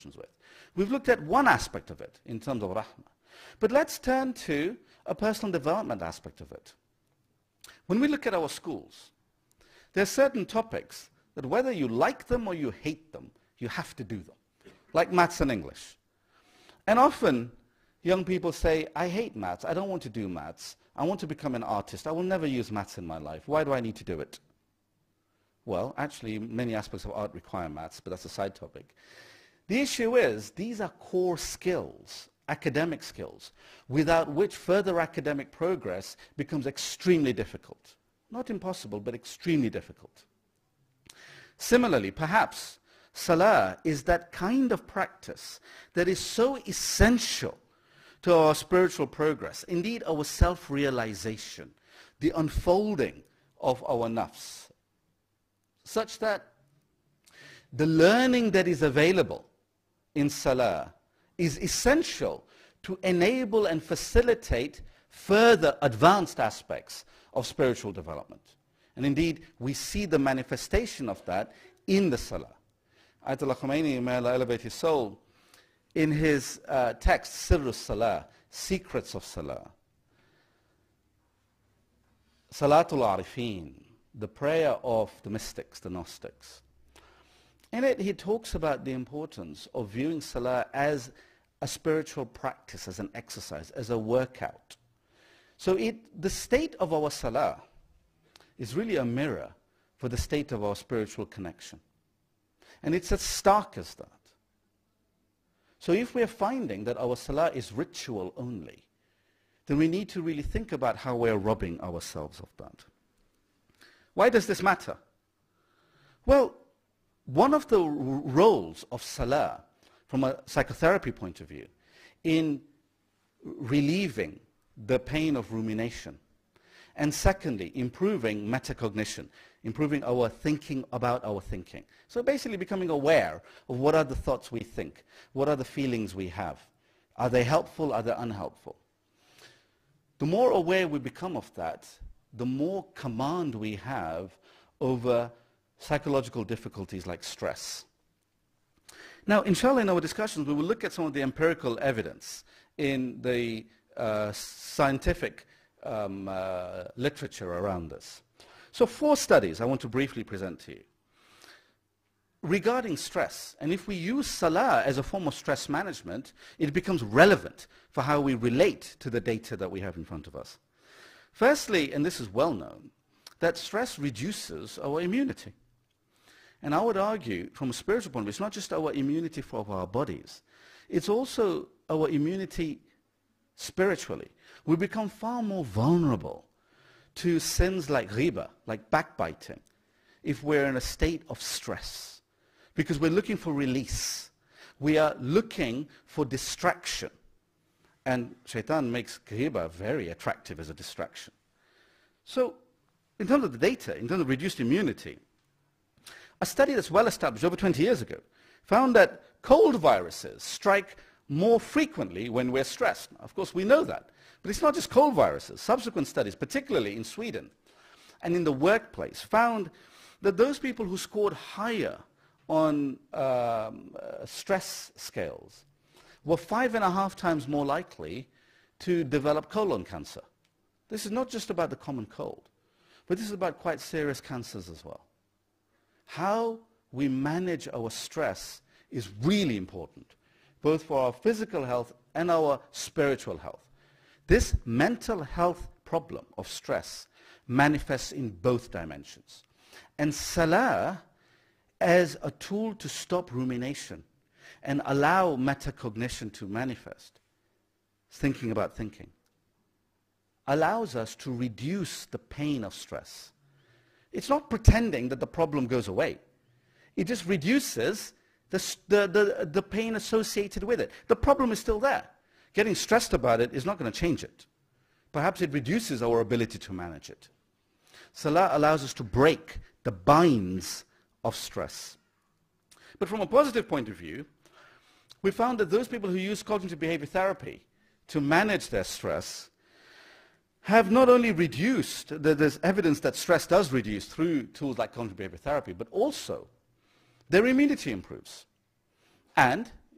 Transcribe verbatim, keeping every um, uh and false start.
with. We've looked at one aspect of it in terms of rahmah. But let's turn to a personal development aspect of it. When we look at our schools, there are certain topics that whether you like them or you hate them, you have to do them, like maths and English. And often, young people say, I hate maths, I don't want to do maths, I want to become an artist, I will never use maths in my life, why do I need to do it? Well, actually, many aspects of art require maths, but that's a side topic. The issue is, these are core skills, academic skills, without which further academic progress becomes extremely difficult. Not impossible, but extremely difficult. Similarly, perhaps, salah is that kind of practice that is so essential to our spiritual progress, indeed our self-realization, the unfolding of our nafs, such that the learning that is available in salah is essential to enable and facilitate further advanced aspects of spiritual development. And indeed, we see the manifestation of that in the salah. Ayatollah Khomeini, may Allah elevate his soul, in his uh, text, Sirrus Salah, Secrets of Salah, Salatul Arifin, the prayer of the mystics, the Gnostics. In it, he talks about the importance of viewing salah as a spiritual practice, as an exercise, as a workout. So it, the state of our salah is really a mirror for the state of our spiritual connection. And it's as stark as that. So if we're finding that our salah is ritual only, then we need to really think about how we're robbing ourselves of that. Why does this matter? Well, one of the r- roles of salah, from a psychotherapy point of view, in relieving the pain of rumination, and secondly, improving metacognition, improving our thinking about our thinking. So basically becoming aware of what are the thoughts we think, what are the feelings we have. Are they helpful, are they unhelpful? The more aware we become of that, the more command we have over psychological difficulties like stress. Now, inshallah, in our discussions, we will look at some of the empirical evidence in the uh, scientific um, uh, literature around this. So four studies I want to briefly present to you. Regarding stress, and if we use salah as a form of stress management, it becomes relevant for how we relate to the data that we have in front of us. Firstly, and this is well known, that stress reduces our immunity. And I would argue, from a spiritual point of view, it's not just our immunity for our bodies, it's also our immunity spiritually. We become far more vulnerable to sins like riba, like backbiting, if we're in a state of stress. Because we're looking for release. We are looking for distraction. And shaitan makes riba very attractive as a distraction. So, in terms of the data, in terms of reduced immunity, a study that's well established over twenty years ago found that cold viruses strike more frequently when we're stressed. Now, of course, we know that. But it's not just cold viruses. Subsequent studies, particularly in Sweden and in the workplace, found that those people who scored higher on um, uh, stress scales were five and a half times more likely to develop colon cancer. This is not just about the common cold, but this is about quite serious cancers as well. How we manage our stress is really important, both for our physical health and our spiritual health. This mental health problem of stress manifests in both dimensions. And salah, as a tool to stop rumination and allow metacognition to manifest, thinking about thinking, allows us to reduce the pain of stress. It's not pretending that the problem goes away. It just reduces the, the, the, the pain associated with it. The problem is still there. Getting stressed about it is not going to change it. Perhaps it reduces our ability to manage it. Salah allows us to break the binds of stress. But from a positive point of view, we found that those people who use cognitive behavior therapy to manage their stress have not only reduced, there's evidence that stress does reduce through tools like cognitive behavior therapy, but also their immunity improves. And